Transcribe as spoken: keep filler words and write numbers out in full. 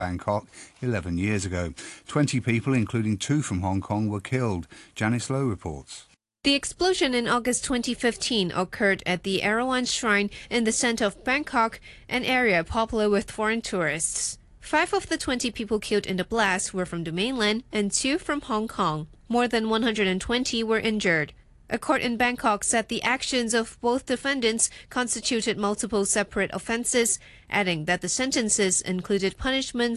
Bangkok eleven years ago. twenty people, including two from Hong Kong, were killed. Janice Lowe reports. The explosion in August twenty fifteen occurred at the Erawan Shrine in the center of Bangkok, an area popular with foreign tourists. Five of the twenty people killed in the blast were from the mainland and two from Hong Kong. More than one hundred twenty were injured. A court in Bangkok said the actions of both defendants constituted multiple separate offenses, adding that the sentences included punishment